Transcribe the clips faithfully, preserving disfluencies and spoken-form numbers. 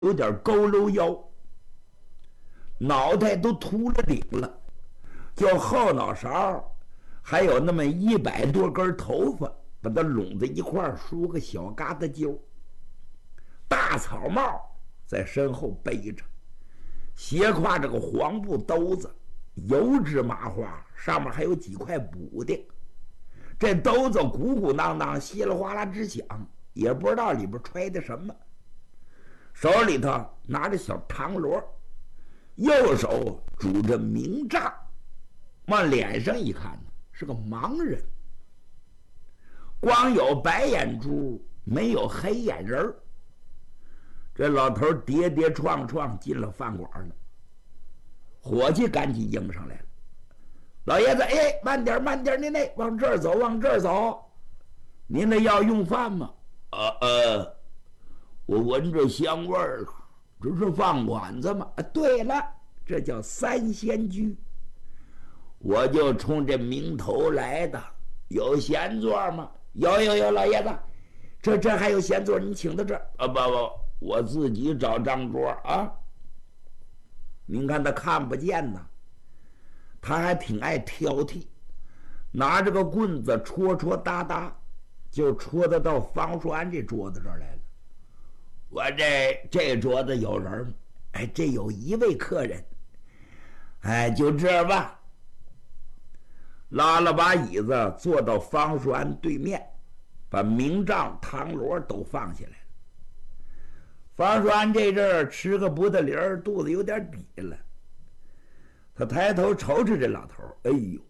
有点佝偻腰，脑袋都秃了顶了，就后脑勺还有那么一百多根头发，把它拢在一块儿，梳个小疙瘩揪。大草帽在身后背着，斜挎着个黄布兜子，油脂麻花，上面还有几块补的。这兜子鼓鼓囊囊，稀里哗啦直响，也不知道里边揣的什么。手里头拿着小唐锣，右手拄着明杖，往脸上一看呢，是个盲人，光有白眼珠，没有黑眼仁儿。这老头跌跌撞撞进了饭馆了，伙计赶紧迎上来了：“老爷子，哎，慢点慢点，您那往这儿走，往这儿走。您那要用饭吗？”“啊呃，我闻着香味儿了，这是饭馆子吗？”“啊，对了，这叫三仙居，我就冲这名头来的。有闲座吗？”“有有有，老爷子，这这还有闲座，您请到这儿。”“啊不不，我自己找张桌啊。”您看他看不见呢，他还挺爱挑剔，拿着个棍子戳戳搭搭，就戳得到方树安这桌子这儿来了。“我这这桌子有人吗？”“哎，这有一位客人。”“哎，就这吧。”拉了把椅子坐到方树安对面，把明杖唐锣都放下来了。方树安这阵儿吃个不得灵儿，肚子有点瘪了。他抬头瞅瞅这老头，哎呦，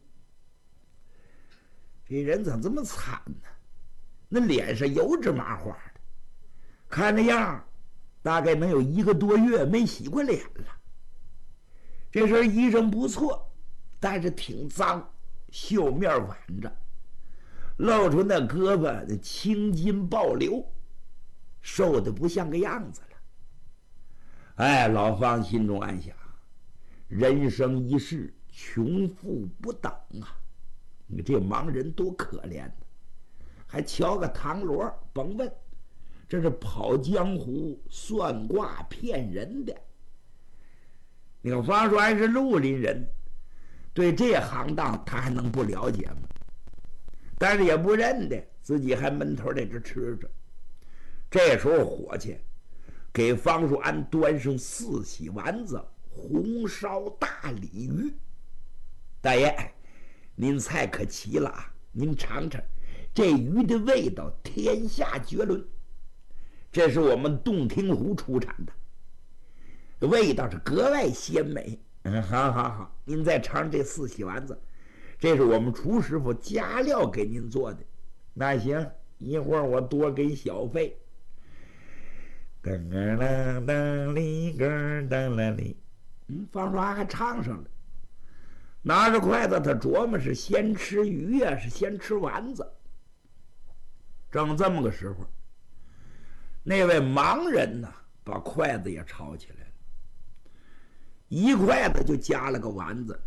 这人怎么这么惨呢？那脸上油脂麻花的，看那样大概能有一个多月没洗过脸了。这身衣裳不错，但是挺脏，袖面挽着，露出那胳膊那青筋暴流，瘦的不像个样子了。哎，老方心中暗想，人生一世，穷富不等啊！你这盲人多可怜呢，还敲个唐锣，甭问，这是跑江湖、算卦、骗人的。你看方树安是绿林人，对这行当他还能不了解吗？但是也不认得，自己还闷头在这吃着。这时候伙计给方树安端上四喜丸子、红烧大鲤鱼。“大爷，您菜可齐了啊！您尝尝，这鱼的味道天下绝伦，这是我们洞庭湖出产的，味道是格外鲜美。嗯，好好好，您再尝这四喜丸子，这是我们厨师傅加料给您做的。那行，一会儿我多给小费。”噔噔噔哩噔噔啦哩，嗯，方树安还唱上了。拿着筷子，他琢磨是先吃鱼呀、啊，是先吃丸子。正这么个时候，那位盲人呢，把筷子也抄起来了，一筷子就夹了个丸子。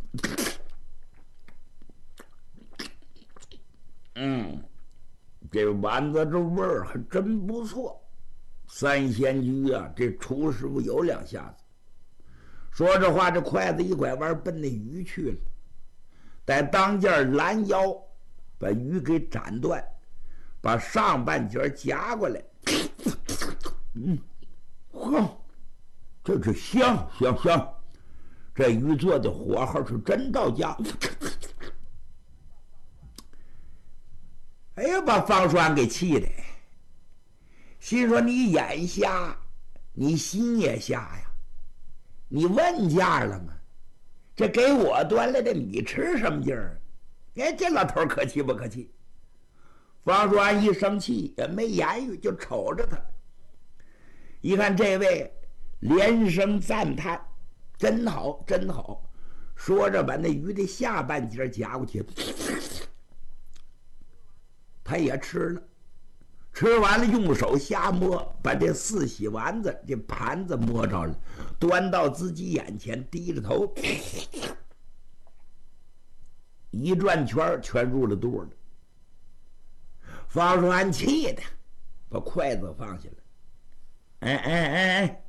嗯，这丸子这味儿还真不错。三仙居啊，这厨师傅有两下子。说这话，这筷子一拐弯奔那鱼去了，在当间拦腰把鱼给斩断，把上半截夹过来。嗯，呵，这是香香香，这鱼做的火候是真到家。哎呀，把方树安给气的，心说你眼瞎，你心也瞎呀！你问价了吗？这给我端来的，你吃什么劲儿？哎，这老头可气不可气？方树安一生气也没言语，就瞅着他。一看这位，连声赞叹：“真好，真好！”说着把那鱼的下半截夹过去，他也吃了。吃完了，用手瞎摸，把这四喜丸子这盘子摸着了，端到自己眼前，低着头，一转圈，全入了肚了。方树安气的把筷子放下了，哎哎哎哎，